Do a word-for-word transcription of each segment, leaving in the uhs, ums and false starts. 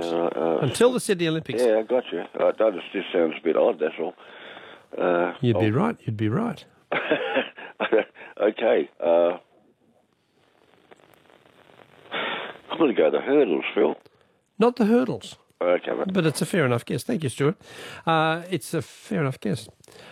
Uh, uh, Until the Sydney Olympics. Yeah, I got you. Uh, that just, just sounds a bit odd, that's all. Uh, You'd be oh. right. You'd be right. Okay. Uh, I'm going to go the hurdles, Phil. Not the hurdles. Okay, mate. But it's a fair enough guess. Thank you, Stuart. Uh, it's a fair enough guess.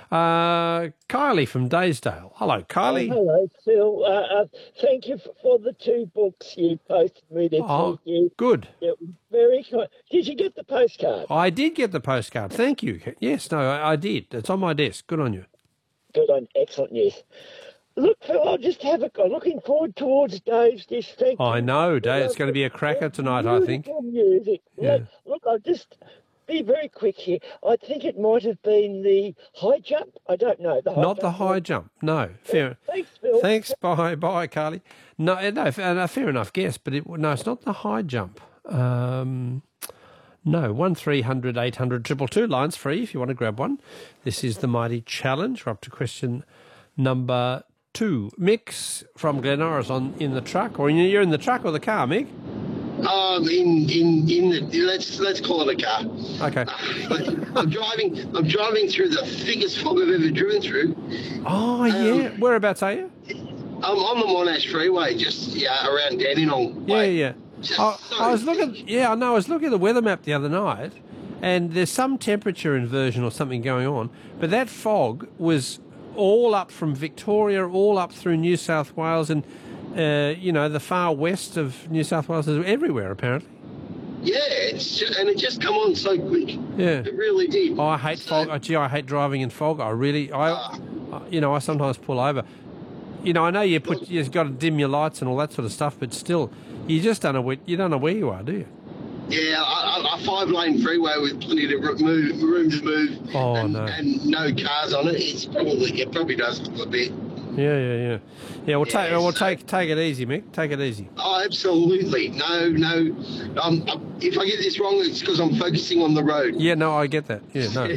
Uh, Kylie from Daysdale. Hello, Kylie. Oh, hello, Phil. Uh, uh, thank you for, for the two books you posted me there. Oh, thank you. good. It was very kind. Did you get the postcard? I did get the postcard. Thank you. Yes, no, I, I did. It's on my desk. Good on you. Good on. Excellent news. Look, Phil, I'll just have a go. Looking forward towards Dave's dish. Thank you. I know, Dave. It's going to be a cracker tonight, I think. Beautiful music. Yeah. Look, look, I'll just be very quick here. I think it might have been the high jump. I don't know. The high Not jump. the high jump. No. Fair. Thanks, Phil. Thanks. Bye, bye, Carly. No, no, fair, fair enough guess, but it, no, it's not the high jump. Um, no, one three hundred eight hundred triple two lines free if you want to grab one. This is the mighty challenge. We're up to question number two. Mick's from Glenorris on in the truck, or you're in the truck or the car, Mick? Um, in in in the let's let's call it a car. Okay. I'm driving. I'm driving through the thickest fog I've ever driven through. Oh yeah. Um, Whereabouts are you? I'm on the Monash Freeway, just yeah, around Dandenong. Yeah, way. yeah. I, So I was looking. Yeah, I know. I was looking at the weather map the other night, and there's some temperature inversion or something going on. But that fog was all up from Victoria, all up through New South Wales, and uh, you know the far west of New South Wales, everywhere apparently. Yeah, it's just, and it just come on so quick. Yeah, it really did. Oh, I hate so, fog. Oh, gee, I hate driving in fog. I really, I, uh, you know, I sometimes pull over. You know, I know you put, you've got to dim your lights and all that sort of stuff, but still, you just don't know where, you don't know where you are, do you? Yeah, a, a five-lane freeway with plenty of room, room to move, oh, and, no. and no cars on it. It's probably it probably does look a bit. Yeah, yeah, yeah. Yeah, we'll yeah, take we'll so, take take it easy, Mick. Take it easy. Oh, absolutely. No, no. Um, if I get this wrong, it's because I'm focusing on the road. Yeah, no, I get that. Yeah, no.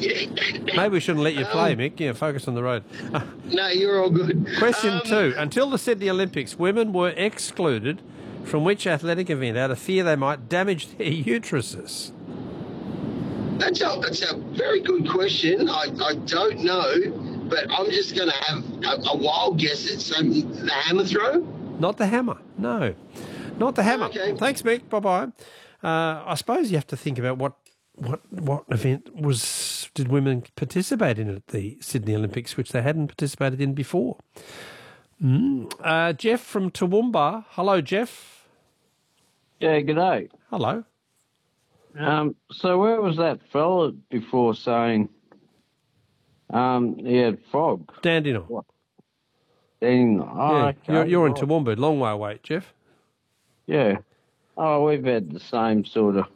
Maybe we shouldn't let you play, um, Mick. Yeah, focus on the road. No, you're all good. Question um, two. Until the Sydney Olympics, women were excluded from which athletic event out of fear they might damage their uteruses? That's a, that's a very good question. I, I don't know. But I'm just going to have a, a wild guess. It's um, the hammer throw? Not the hammer, no. Not the hammer. Okay. Thanks, Mick. Bye-bye. Uh, I suppose you have to think about what what what event was did women participate in at the Sydney Olympics, which they hadn't participated in before. Mm. Uh, Jeff from Toowoomba. Hello, Jeff. Yeah, g'day. Hello. Um, so where was that fella before saying... Um, he had fog. Dandenong. Dandenong. Oh, yeah. okay. You're, you're in Toowoomba. Long way away, Jeff. Yeah. Oh, we've had the same sort of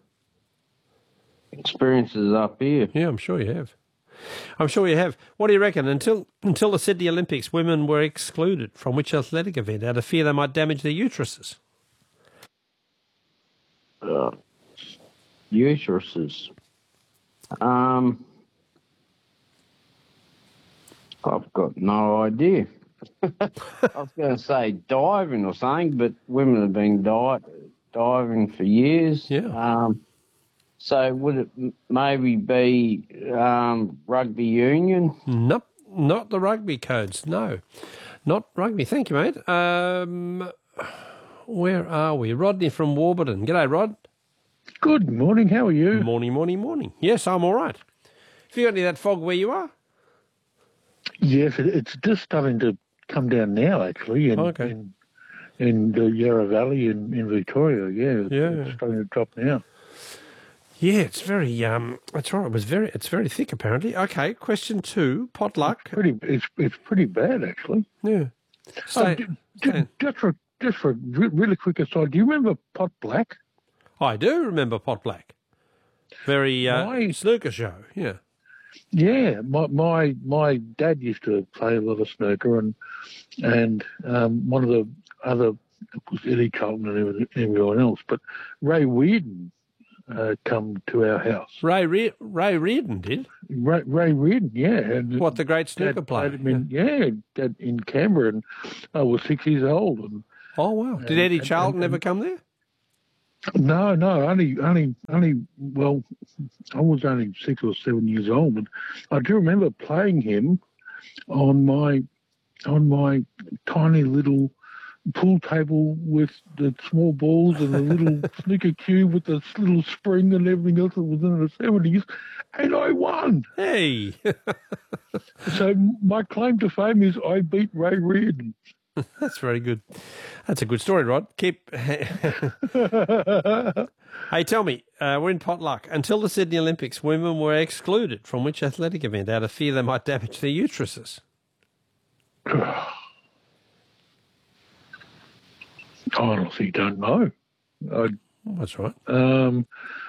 experiences up here. Yeah, I'm sure you have. I'm sure you have. What do you reckon? Until until the Sydney Olympics, women were excluded from which athletic event out of fear they might damage their uteruses? Uh, uteruses. Um... I've got no idea. I was going to say diving or something, but women have been di- diving for years. Yeah. Um, so would it m- maybe be um, rugby union? Nope, not the rugby codes. No, not rugby. Thank you, mate. Um, where are we? Rodney from Warburton. G'day, Rod. Good morning. How are you? Morning, morning, morning. Yes, I'm all right. Have you got any of that fog where you are? Yes, it's just starting to come down now, actually, in, okay. in, in the Yarra Valley in, in Victoria. Yeah, yeah, it's starting to drop now. Yeah, it's very. Um, that's right. It was very. It's very thick, apparently. Okay, question two. Potluck. It's pretty. It's it's pretty bad, actually. Yeah. Stay, oh, just, just for just for re- really quick aside, do you remember Pot Black? I do remember Pot Black. Very uh, my, snooker show. Yeah. Yeah, my my my dad used to play a lot of snooker, and and um, one of the other was Eddie Charlton and everyone else, but Ray Reardon uh, come to our house. Ray Re- Ray Reardon did. Ray, Ray Reardon, yeah. And what the great snooker dad player? In, yeah, yeah in Canberra, and I was six years old. And, oh wow! Did and, Eddie Charlton and, and, ever come there? No, no, only, only, only. Well, I was only six or seven years old, but I do remember playing him on my on my tiny little pool table with the small balls and the little snooker cube with the little spring and everything else that was in the seventies, and I won. Hey. So my claim to fame is I beat Ray Reardon. That's very good. That's a good story, Rod. Keep. Hey, tell me, uh, we're in potluck. Until the Sydney Olympics, women were excluded from which athletic event out of fear they might damage their uteruses? I honestly don't know. I, That's right. Um,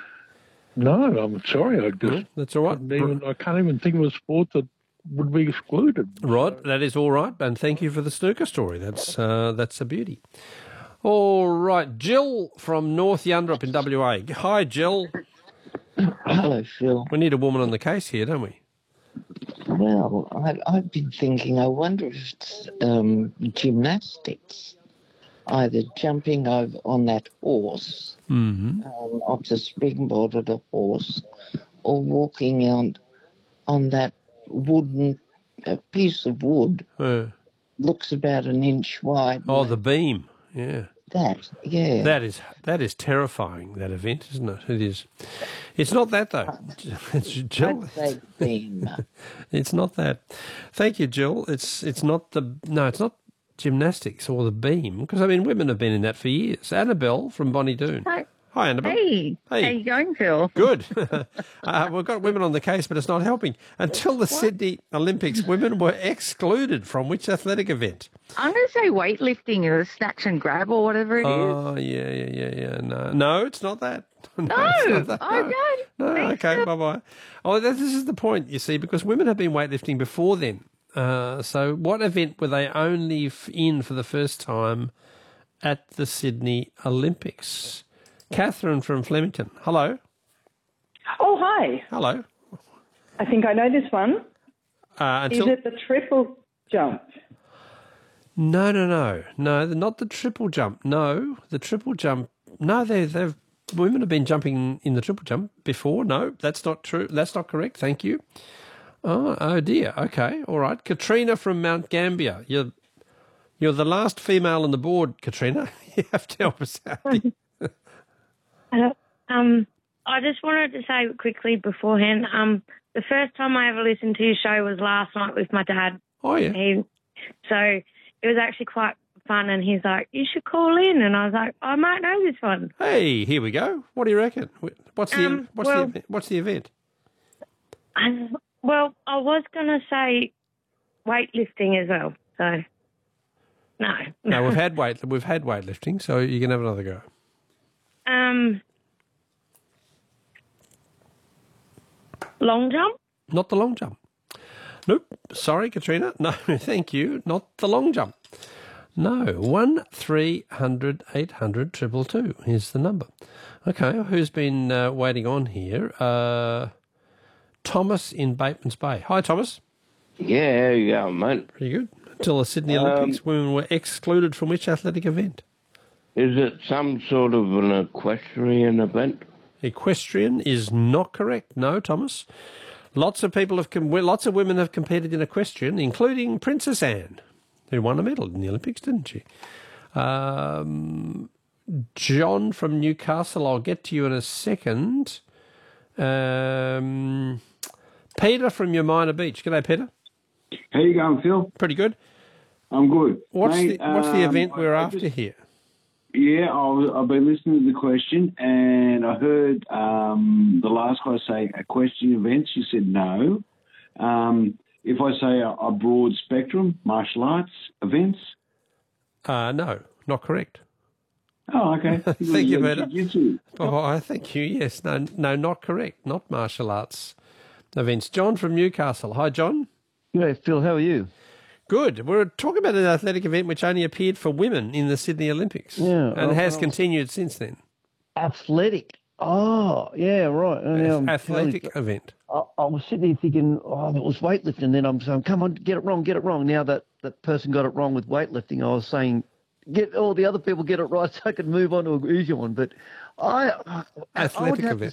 no, I'm sorry. I just Well, that's all right. couldn't even, I can't even think of a sport that would be excluded. Rod, that is all right, and thank you for the snooker story. That's uh, that's a beauty. All right, Jill from North Yandrup in W A. Hi, Jill. Hello, Phil. We need a woman on the case here, don't we? Well, I, I've been thinking, I wonder if it's um, gymnastics, either jumping over on that horse, Mm-hmm. um, off the springboard of the horse, or walking on, on that wooden uh, piece of wood, Uh, looks about an inch wide. oh, the beam. Yeah. That, yeah. That is that is terrifying, that event, isn't it? It is. It's not that, though. It's Jill. I'd say beam. It's not that. Thank you, Jill. It's it's not the no. It's not gymnastics or the beam, because I mean women have been in that for years. Annabelle from Bonnie Doon. Hi. Hi, Annabelle. Hey, Hey. how you going, Phil? Good. uh, we've got women on the case, but it's not helping. Until the Sydney Olympics, women were excluded from which athletic event? I'm going to say weightlifting or snatch and grab or whatever it is. Oh, yeah, yeah, yeah, yeah. No, no, it's not that. No, No, it's not that. No. okay. No, Thanks, okay, Phil. bye-bye. Oh, this is the point, you see, because women have been weightlifting before then. Uh, so what event were they only f- in for the first time at the Sydney Olympics? Catherine from Flemington. Hello. Oh, hi. Hello. I think I know this one. Uh, until... Is it the triple jump? No, no, no. No, not the triple jump. No, the triple jump. No, they, they've women have been jumping in the triple jump before. No, that's not true. That's not correct. Thank you. Oh, oh dear. Okay, all right. Katrina from Mount Gambier. You're you're the last female on the board, Katrina. You have to help us out. Hello. Um, I just wanted to say quickly beforehand, um, the first time I ever listened to your show was last night with my dad. Oh, yeah. He, so it was actually quite fun, and he's like, you should call in. And I was like, I might know this one. Hey, here we go. What do you reckon? What's the Um, what's well- the what's the event? Um, well, I was going to say weightlifting as well, so no. No, we've had weight we've had weightlifting, so you can have another go. Um, long jump? Not the long jump. Nope. Sorry, Katrina. No, thank you. Not the long jump. No. One three hundred eight hundred triple two is the number. Okay. Who's been uh, waiting on here? Uh, Thomas in Bateman's Bay. Hi, Thomas. Yeah, how you going, mate? Pretty good. Until the Sydney Um, Olympics, women were excluded from which athletic event? Is it some sort of an equestrian event? Equestrian is not correct. No, Thomas. Lots of people have, com- lots of women have competed in equestrian, including Princess Anne, who won a medal in the Olympics, didn't she? Um, John from Newcastle, I'll get to you in a second. Um, Peter from Umina Beach. G'day, Peter. How you going, Phil? Pretty good. I'm good. What's Mate, the What's the um, event we're I- I after just- here? Yeah, I was, I've been listening to the question, and I heard um, the last guy say equestrian events. You said no. Um, if I say a, a broad spectrum, martial arts events. Uh, no, not correct. Oh, okay. Thank you, Peter. Jiu-jitsu. Oh, I thank you. Yes, no, no, not correct. Not martial arts events. John from Newcastle. Hi, John. G'day, Phil. How are you? Good. We're talking about an athletic event which only appeared for women in the Sydney Olympics. Yeah, and I- has I- continued since then. Athletic. Oh, yeah, right. And now I'm Athletic telling you, event. I, I was sitting there thinking, oh, it was weightlifting. Then I'm saying, come on, get it wrong, get it wrong. Now that that person got it wrong with weightlifting, I was saying get all the other people get it right so I can move on to an easier one. But I, I, I would Athletic have to event.